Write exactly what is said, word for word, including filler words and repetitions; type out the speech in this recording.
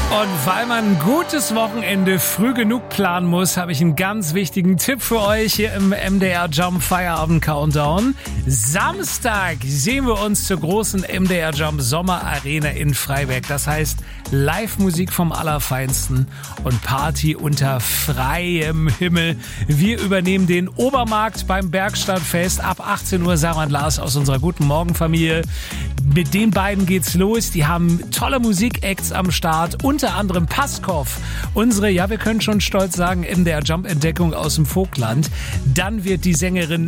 Und weil man ein gutes Wochenende früh genug planen muss, habe ich einen ganz wichtigen Tipp für euch hier im M D R Jump Feierabend Countdown. Samstag sehen wir uns zur großen M D R Jump Sommer Arena in Freiberg. Das heißt Live-Musik vom Allerfeinsten und Party unter freiem Himmel. Wir übernehmen den Obermarkt beim Bergstadtfest. Ab achtzehn Uhr Sarah und Lars aus unserer Guten Morgen-Familie. Mit den beiden geht's los. Die haben tolle Musikacts am Start. Unter anderem Passkov. Unsere, ja, wir können schon stolz sagen, M D R Jump Entdeckung aus dem Vogtland. Dann wird die Sängerin